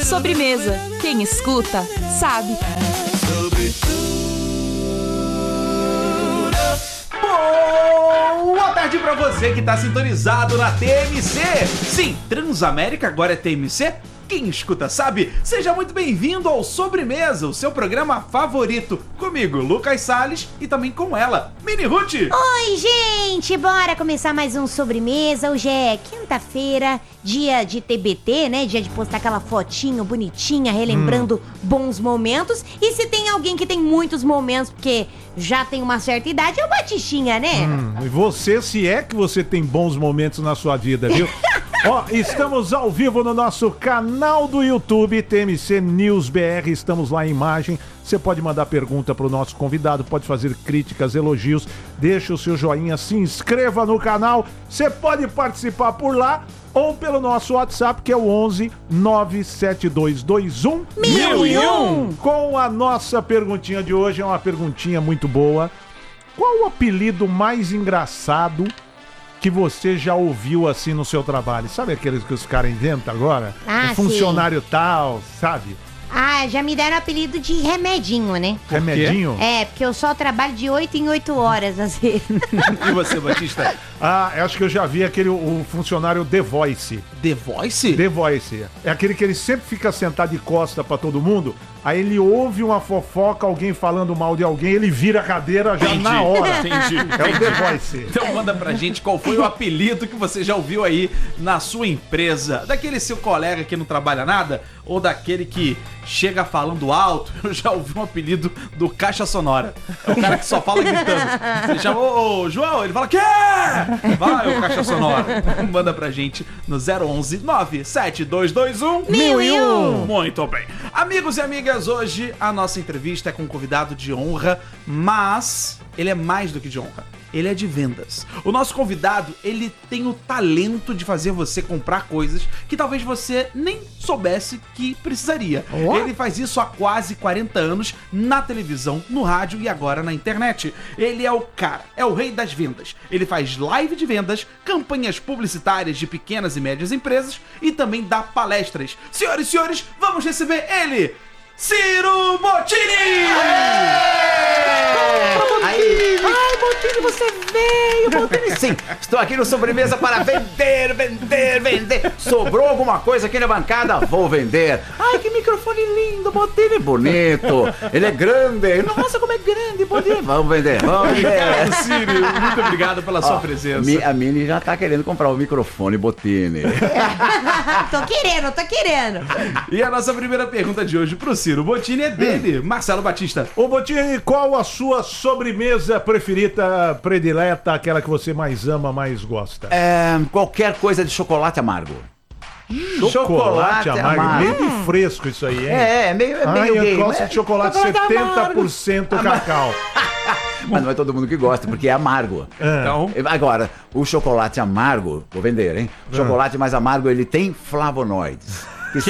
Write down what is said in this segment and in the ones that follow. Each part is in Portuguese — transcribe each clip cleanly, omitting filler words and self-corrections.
Sobremesa. Quem escuta, sabe. Boa tarde pra você que tá sintonizado na TMC. Sim, Transamérica agora é TMC. Quem escuta sabe, seja muito bem-vindo ao Sobremesa, o seu programa favorito. Comigo, Lucas Salles, e também com ela, Mini Ruth. Oi, gente! Bora começar mais um Sobremesa. Hoje é quinta-feira, dia de TBT, né? Dia de postar aquela fotinho bonitinha, relembrando bons momentos. E se tem alguém que tem muitos momentos, porque já tem uma certa idade, é o Batichinha, né? E você, se é que você tem bons momentos na sua vida, viu? Ó, estamos ao vivo no nosso canal do YouTube, TMC News BR, estamos lá em imagem. Você pode mandar pergunta pro nosso convidado, pode fazer críticas, elogios, deixa o seu joinha, se inscreva no canal. Você pode participar por lá ou pelo nosso WhatsApp, que é o 11 97221 1001. Com a nossa perguntinha de hoje, é uma perguntinha muito boa. Qual o apelido mais engraçado que você já ouviu assim no seu trabalho? Sabe aqueles que os caras inventam agora? Ah, o funcionário tal, sabe? Ah, já me deram o apelido de remedinho, né? Remedinho? É, porque eu só trabalho de 8 em 8 horas, às vezes. E você, Batista? Ah, eu acho que eu já vi o funcionário The Voice. The Voice? The Voice. É aquele que ele sempre fica sentado de costa pra todo mundo, aí ele ouve uma fofoca, alguém falando mal de alguém, ele vira a cadeira já na hora. Entendi. É o The Voice. Então manda pra gente qual foi o apelido que você já ouviu aí na sua empresa. Daquele seu colega que não trabalha nada, ou daquele que chega falando alto. Eu já ouvi um apelido do Caixa Sonora. É o cara que só fala gritando. Você chama, ô João, ele fala, quê? Vai, o Caixa Sonora. Manda pra gente no 011 97221 1001. Muito bem. Amigos e amigas, hoje a nossa entrevista é com um convidado de honra, mas ele é mais do que de honra. Ele é de vendas. O nosso convidado, ele tem o talento de fazer você comprar coisas que talvez você nem soubesse que precisaria. Ele faz isso há quase 40 anos na televisão, no rádio e agora na internet. Ele é o cara, é o rei das vendas. Ele faz live de vendas, campanhas publicitárias de pequenas e médias empresas e também dá palestras. Senhoras e senhores, vamos receber ele, Ciro Bottini! Ai, Bottini, você veio, Bottini. Sim, estou aqui no Sobremesa para vender. Sobrou alguma coisa aqui na bancada? Vou vender. Ai, que microfone lindo, Bottini, bonito. Ele é grande. Nossa, como é grande, Bottini. Vamos vender. Ciro, muito obrigado pela sua presença. A Mini já tá querendo comprar o microfone, Bottini. Tô querendo. E a nossa primeira pergunta de hoje pro Ciro Bottini é dele, Marcelo Batista. Ô Bottini, qual a sua sobremesa preferida, predileta, aquela que você mais ama, mais gosta? Qualquer coisa de chocolate amargo. Chocolate amargo. Meio de fresco isso aí, hein? É meio eu gay, gosto de chocolate 70% cacau. Mas não é todo mundo que gosta, porque é amargo. Então, Agora, o chocolate amargo, vou vender, hein? O chocolate mais amargo, ele tem flavonoides.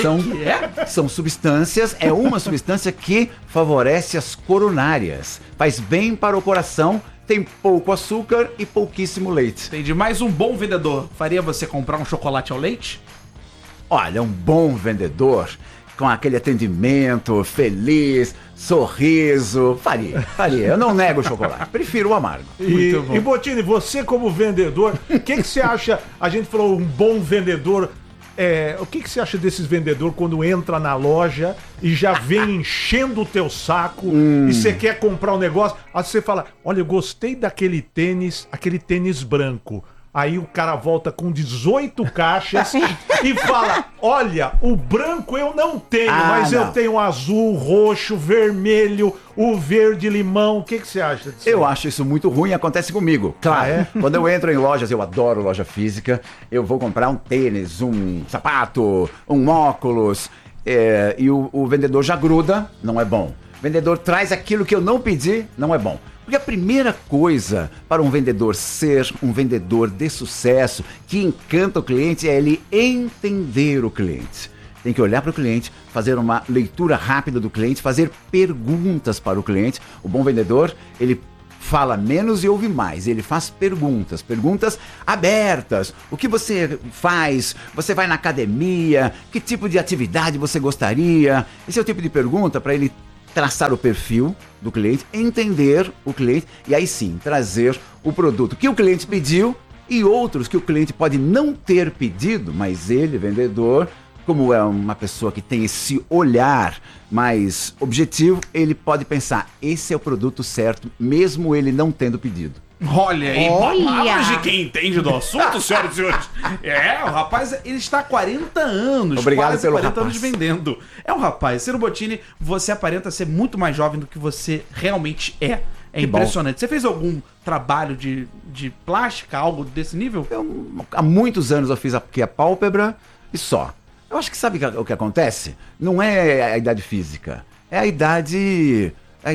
São substâncias, é uma substância que favorece as coronárias. Faz bem para o coração, tem pouco açúcar e pouquíssimo leite. entendi. Mais um bom vendedor faria você comprar um chocolate ao leite? Olha, um bom vendedor, com aquele atendimento feliz, sorriso, faria. Eu não nego o chocolate, prefiro o amargo. Muito bom. E Bottini, você como vendedor, o que você acha? A gente falou um bom vendedor. O que você acha desses vendedores quando entra na loja e já vem enchendo o teu saco e você quer comprar um negócio, aí você fala, olha, eu gostei daquele tênis, aquele tênis branco. Aí o cara volta com 18 caixas e fala, olha, o branco eu não tenho, mas não. eu tenho azul, roxo, vermelho, o verde limão. O que você acha disso? Eu acho isso muito ruim, acontece comigo. Claro, quando eu entro em lojas, eu adoro loja física, eu vou comprar um tênis, um sapato, um óculos, e o vendedor já gruda, não é bom. O vendedor traz aquilo que eu não pedi, não é bom. Porque a primeira coisa para um vendedor ser um vendedor de sucesso, que encanta o cliente, é ele entender o cliente. Tem que olhar para o cliente, fazer uma leitura rápida do cliente, fazer perguntas para o cliente. O bom vendedor, ele fala menos e ouve mais. Ele faz perguntas abertas. O que você faz? Você vai na academia? Que tipo de atividade você gostaria? Esse é o tipo de pergunta para ele traçar o perfil do cliente, entender o cliente e aí sim trazer o produto que o cliente pediu e outros que o cliente pode não ter pedido, mas ele, vendedor, como é uma pessoa que tem esse olhar mais objetivo, ele pode pensar, esse é o produto certo, mesmo ele não tendo pedido. Olha aí, Olha! palavras de quem entende do assunto, senhoras e senhores. O rapaz, ele está há 40 anos, Obrigado quase pelo 40 rapaz. anos vendendo. É um rapaz. Ciro Bottini, você aparenta ser muito mais jovem do que você realmente é. É Que bom. impressionante. Você fez algum trabalho de plástica, algo desse nível? Há muitos anos eu fiz aqui a pálpebra e só. Eu acho que sabe o que acontece? Não é a idade física, é a idade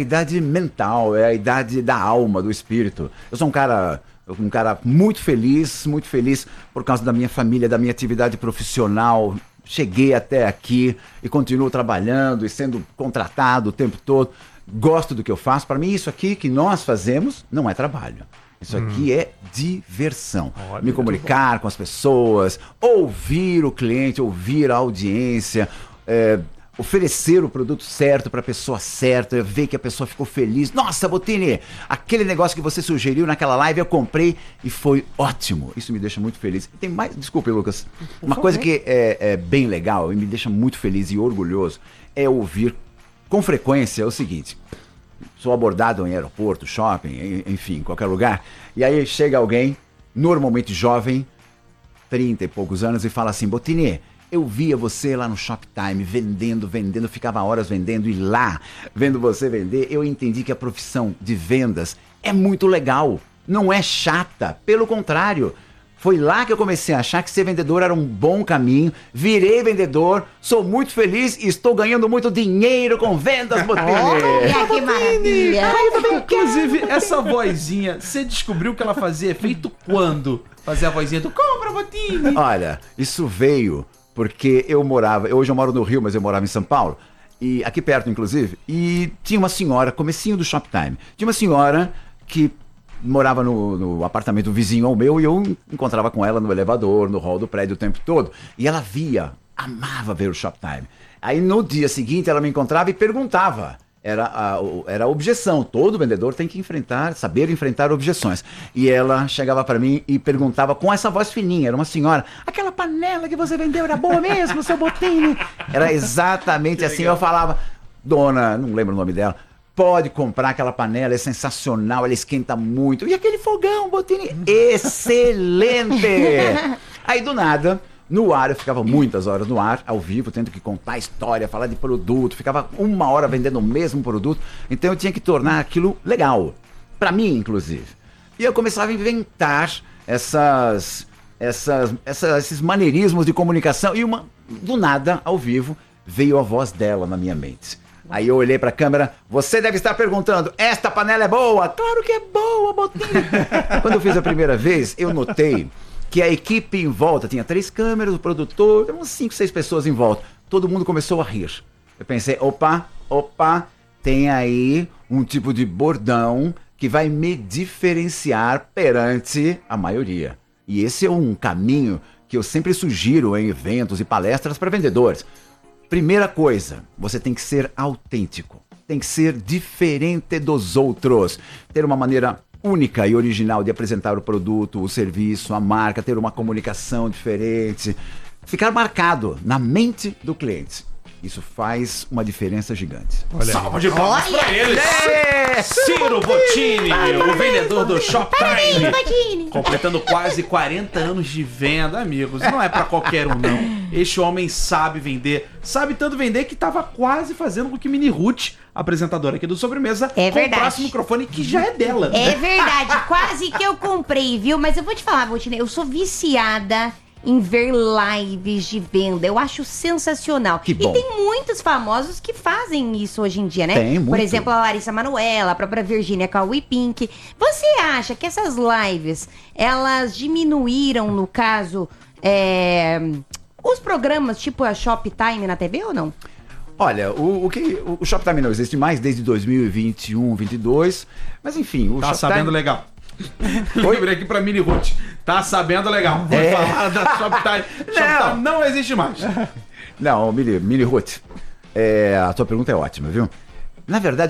mental, é a idade da alma, do espírito. Eu sou um cara muito feliz por causa da minha família, da minha atividade profissional. Cheguei até aqui e continuo trabalhando e sendo contratado o tempo todo. Gosto do que eu faço. Para mim, isso aqui que nós fazemos não é trabalho. Isso aqui é diversão. Olha, Me comunicar com as pessoas, ouvir o cliente, ouvir a audiência, oferecer o produto certo para a pessoa certa, ver que a pessoa ficou feliz. Nossa, Bottini, aquele negócio que você sugeriu naquela live eu comprei e foi ótimo. Isso me deixa muito feliz. E tem mais, desculpe, Lucas, uma coisa que é bem legal e me deixa muito feliz e orgulhoso é ouvir com frequência o seguinte. Sou abordado em aeroporto, shopping, enfim, qualquer lugar. E aí chega alguém, normalmente jovem, 30 e poucos anos, e fala assim, Bottini, eu via você lá no Shoptime vendendo, ficava horas vendendo e lá, vendo você vender, eu entendi que a profissão de vendas é muito legal, não é chata, pelo contrário. Foi lá que eu comecei a achar que ser vendedor era um bom caminho, virei vendedor, sou muito feliz e estou ganhando muito dinheiro com vendas, Bottini. Olha que maravilha. Inclusive, essa vozinha, você descobriu que ela fazia efeito quando? Fazer a vozinha do compra, Bottini. Olha, isso veio porque hoje eu moro no Rio, mas eu morava em São Paulo, e aqui perto inclusive, e tinha uma senhora, comecinho do Shoptime, tinha uma senhora que morava no apartamento vizinho ao meu e eu encontrava com ela no elevador, no hall do prédio o tempo todo, e ela amava ver o Shoptime. Aí no dia seguinte ela me encontrava e perguntava. Era a objeção. Todo vendedor tem que saber enfrentar objeções. E ela chegava para mim e perguntava com essa voz fininha, era uma senhora, aquela panela que você vendeu era boa mesmo, seu Bottini? Era exatamente assim, eu falava, dona, não lembro o nome dela, pode comprar aquela panela, é sensacional, ela esquenta muito. E aquele fogão, Bottini, excelente! Aí do nada... No ar, eu ficava muitas horas no ar, ao vivo, tendo que contar a história, falar de produto, ficava 1 hora vendendo o mesmo produto, então eu tinha que tornar aquilo legal, pra mim, inclusive. E eu começava a inventar esses maneirismos de comunicação, e do nada, ao vivo, veio a voz dela na minha mente. Aí eu olhei pra câmera, você deve estar perguntando, esta panela é boa? Claro que é boa, Bottini! Quando eu fiz a primeira vez, eu notei que a equipe em volta, tinha 3 câmeras, o produtor, uns 5, 6 pessoas em volta. Todo mundo começou a rir. Eu pensei, opa, tem aí um tipo de bordão que vai me diferenciar perante a maioria. E esse é um caminho que eu sempre sugiro em eventos e palestras para vendedores. Primeira coisa, você tem que ser autêntico. Tem que ser diferente dos outros. Ter uma maneira única e original de apresentar o produto, o serviço, a marca, ter uma comunicação diferente, ficar marcado na mente do cliente. Isso faz uma diferença gigante. Salva de palmas pra ele! Ciro Bottini, o vendedor do Shoptime. Bottini. Completando quase 40 anos de venda, amigos. Não é pra qualquer um, não. Este homem sabe vender. Sabe tanto vender que tava quase fazendo com que Mini Ruth, apresentadora aqui do Sobremesa, comprasse o microfone que já é dela. É verdade, quase que eu comprei, viu? Mas eu vou te falar, Bottini, eu sou viciada em ver lives de venda. Eu acho sensacional. Que bom. E tem muitos famosos que fazem isso hoje em dia, né? Tem, muito. Por exemplo, a Larissa Manoela, a própria Virginia Cauê Pink. Você acha que essas lives, elas diminuíram, no caso, os programas tipo a Shoptime na TV ou não? Olha, o Shoptime não existe mais desde 2021, 2022, mas enfim, o Tá Shoptime... sabendo legal. Lembrei aqui pra Mini Ruth. Tá sabendo legal. Vou falar da Shoptime. Shoptime não existe mais. Não, Mini Ruth, a tua pergunta é ótima, viu? Na verdade,